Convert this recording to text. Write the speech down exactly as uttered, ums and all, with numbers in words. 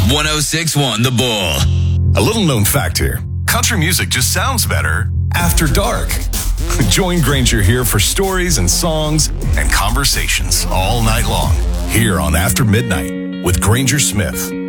one oh six point one The Bull. A little known fact here. Country music just sounds better after dark. Join Granger here for stories and songs and conversations all night long here on After Midnight with Granger Smith.